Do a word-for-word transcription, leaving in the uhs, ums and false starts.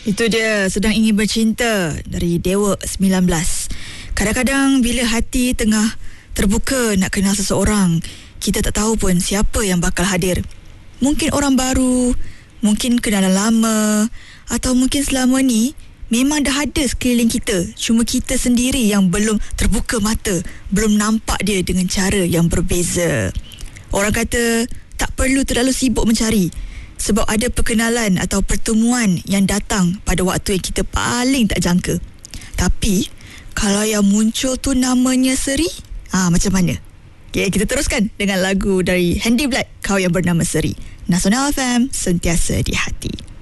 Itu dia, Sedang Ingin Bercinta dari Dewa sembilan belas. Kadang-kadang bila hati tengah terbuka nak kenal seseorang, kita tak tahu pun siapa yang bakal hadir. Mungkin orang baru, mungkin kenalan lama, atau mungkin selama ni memang dah ada sekeliling kita, cuma kita sendiri yang belum terbuka mata, belum nampak dia dengan cara yang berbeza. Orang kata tak perlu terlalu sibuk mencari, sebab ada perkenalan atau pertemuan yang datang pada waktu yang kita paling tak jangka. Tapi kalau yang muncul tu namanya Seri, ah macam mana? Okay, kita teruskan dengan lagu dari Handy Black, Kau Yang Bernama Seri. Nasional F M, sentiasa di hati.